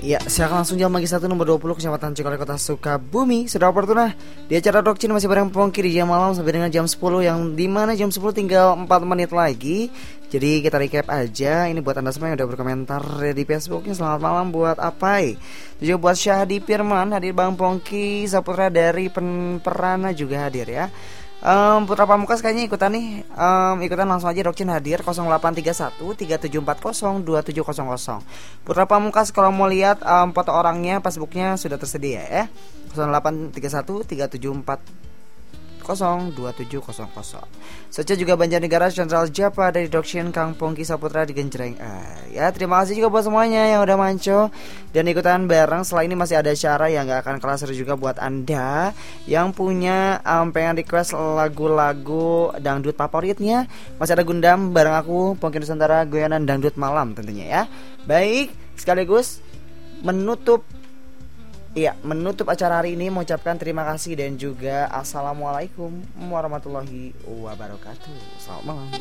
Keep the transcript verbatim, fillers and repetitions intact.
Ya, silakan langsung jalan Magi satu nomor dua puluh Kecamatan Cikolek Kota Sukabumi. Sudah Fortuna di acara Rockchin masih bareng Pongki di jam malam sampai dengan jam sepuluh, yang dimana jam sepuluh tinggal empat menit lagi. Jadi kita recap aja. Ini buat anda semua yang udah berkomentar di Facebooknya. Selamat malam buat Apai, juga buat Syahdi Firman hadir, Bang Pongki Saputra dari Perana juga hadir ya. Um, Putra Pamungkas kayaknya ikutan nih. um, Ikutan langsung aja Rockchin hadir nol delapan tiga satu tiga tujuh empat nol dua tujuh nol nol. Putra Pamungkas kalau mau lihat um, foto orangnya, Facebooknya sudah tersedia ya. nol delapan tiga satu tiga tujuh empat nol dua tujuh nol nol. Seca juga Banjarnegara Central Java dari Rockchin Kang Pongki Saputra di Genjreng. ah, Ya terima kasih juga buat semuanya yang udah manco dan ikutan bareng. Setelah ini masih ada acara yang gak akan kalah seru juga buat anda yang punya um, pengen request lagu-lagu dangdut favoritnya. Masih ada Gundam bareng aku Pongki Nusantara, goyanan dangdut malam tentunya ya. Baik, sekaligus menutup Iya, menutup acara hari ini mengucapkan terima kasih dan juga assalamualaikum warahmatullahi wabarakatuh. Selamat malam.